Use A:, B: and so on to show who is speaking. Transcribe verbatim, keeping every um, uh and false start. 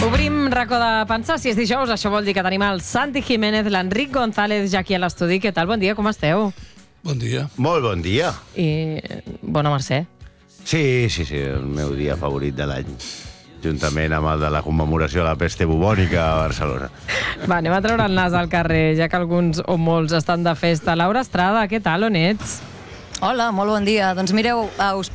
A: Obrim racó de pensar. Si és dijous, això vol dir que tenim el Santi Jiménez, l'Enric González ja aquí a l'estudi. Què tal? Bon dia, com esteu?
B: Bon dia.
C: Molt bon dia.
A: I bona Mercè.
C: Sí, sí, sí, el meu dia favorit de l'any. Juntament amb el de la commemoració de la peste bubònica a Barcelona.
A: Va, anem a treure el nas al carrer, ja que alguns o molts estan de festa. Laura Estrada, què tal? On ets?
D: Hola, molt bon dia. Doncs mireu, us